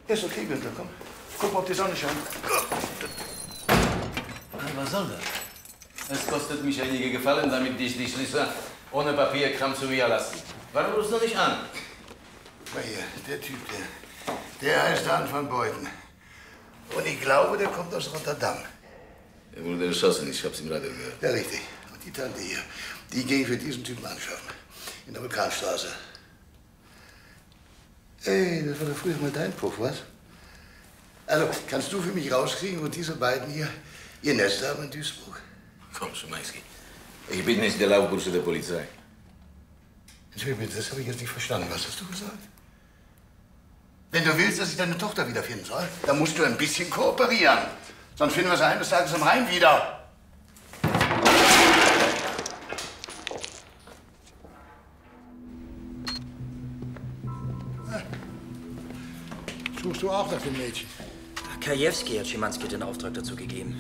Ist okay, Günther, komm. Guck mal, ob die Sonne scheint. Was soll das? Es kostet mich einige Gefallen, damit ich die Schlüssel ohne Papierkram zu mir lasse. Warum rufst du nicht an? Na hier, der Typ, der heißt Dan van Beuten. Und ich glaube, der kommt aus Rotterdam. Er wurde erschossen, ich hab's im Radio gehört. Ja, richtig. Und die Tante hier, die ging für diesen Typen anschaffen. In der Vulkanstraße. Ey, das war doch früher mal dein Puff, was? Also, kannst du für mich rauskriegen, wo diese beiden hier ihr Nest haben in Duisburg? Komm, Szymański. Ich bin nicht der Laufbursche der Polizei. Entschuldigung, das habe ich jetzt nicht verstanden. Was hast du gesagt? Wenn du willst, dass ich deine Tochter wiederfinden soll, dann musst du ein bisschen kooperieren. Sonst finden wir sie eines Tages am Rhein wieder. Suchst du auch nach dem Mädchen? Krajewski hat Szymański den Auftrag dazu gegeben.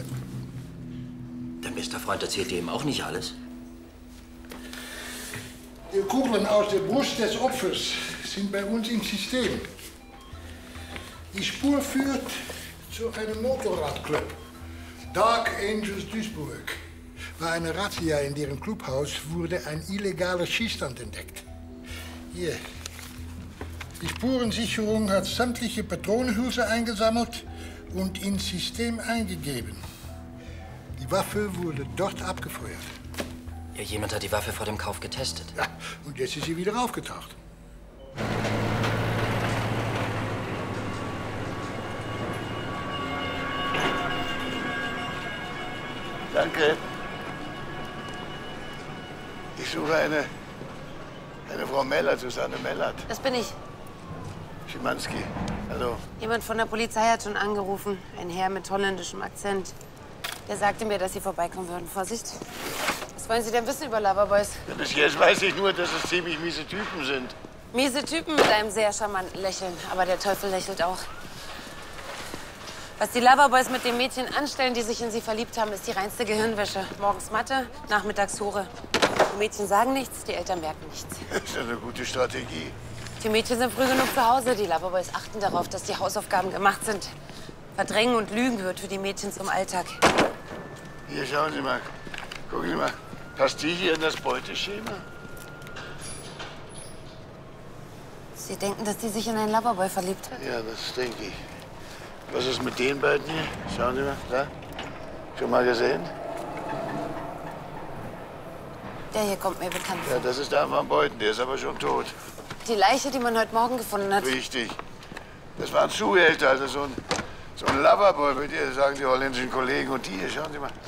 Dein bester Freund erzählt dir eben auch nicht alles. Die Kugeln aus der Brust des Opfers sind bei uns im System. Die Spur führt zu einem Motorradclub. Dark Angels Duisburg. Bei einer Razzia in deren Clubhaus wurde ein illegaler Schießstand entdeckt. Hier. Die Spurensicherung hat sämtliche Patronenhülse eingesammelt und ins System eingegeben. Die Waffe wurde dort abgefeuert. Ja, jemand hat die Waffe vor dem Kauf getestet. Ja, und jetzt ist sie wieder aufgetaucht. Danke. Ich suche eine Frau Mellert, Susanne Mellert. Das bin ich. Szymański, hallo. Jemand von der Polizei hat schon angerufen. Ein Herr mit holländischem Akzent. Der sagte mir, dass Sie vorbeikommen würden. Vorsicht. Was wollen Sie denn wissen über Loverboys? Ja, bis jetzt weiß ich nur, dass es ziemlich miese Typen sind. Miese Typen mit einem sehr charmanten Lächeln. Aber der Teufel lächelt auch. Was die Loverboys mit den Mädchen anstellen, die sich in sie verliebt haben, ist die reinste Gehirnwäsche. Morgens Mathe, nachmittags Hure. Die Mädchen sagen nichts, die Eltern merken nichts. Das ist eine gute Strategie. Die Mädchen sind früh genug zu Hause. Die Loverboys achten darauf, dass die Hausaufgaben gemacht sind. Verdrängen und Lügen gehört für die Mädchen zum Alltag. Hier, schauen Sie mal. Gucken Sie mal. Passt die hier in das Beuteschema? Sie denken, dass die sich in einen Loverboy verliebt hat? Ja, das denke ich. Was ist mit den beiden hier? Schauen Sie mal, da. Schon mal gesehen? Der hier kommt mir bekannt vor. Ja, das ist Dan van Beuten, der ist aber schon tot. Die Leiche, die man heute Morgen gefunden hat. Richtig. Das war ein Zuhälter, also so ein Loverboy, bei dir sagen die holländischen Kollegen. Und die hier, schauen Sie mal.